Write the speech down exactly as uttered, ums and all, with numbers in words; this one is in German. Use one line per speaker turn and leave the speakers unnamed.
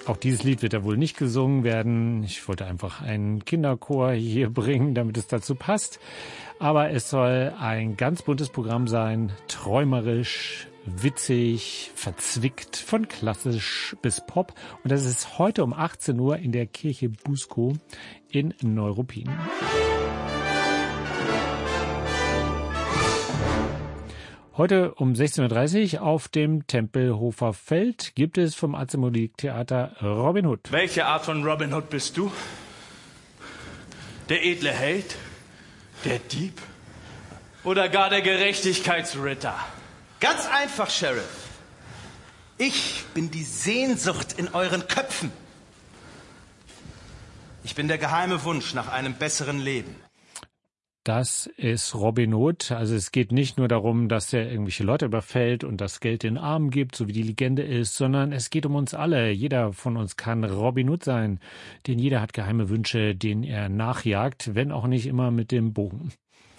Auch dieses Lied wird ja wohl nicht gesungen werden. Ich wollte einfach einen Kinderchor hier bringen, damit es dazu passt. Aber es soll ein ganz buntes Programm sein, träumerisch, witzig, verzwickt, von klassisch bis Pop. Und das ist heute um achtzehn Uhr in der Kirche Buskow in Neuruppin. Heute um sechzehn Uhr dreißig auf dem Tempelhofer Feld gibt es vom Azimut-Theater Robin Hood.
Welche Art von Robin Hood bist du? Der edle Held? Der Dieb? Oder gar der Gerechtigkeitsritter?
Ganz einfach, Sheriff. Ich bin die Sehnsucht in euren Köpfen. Ich bin der geheime Wunsch nach einem besseren Leben.
Das ist Robin Hood. Also es geht nicht nur darum, dass er irgendwelche Leute überfällt und das Geld den Armen gibt, so wie die Legende ist, sondern es geht um uns alle. Jeder von uns kann Robin Hood sein, denn jeder hat geheime Wünsche, denen er nachjagt, wenn auch nicht immer mit dem Bogen.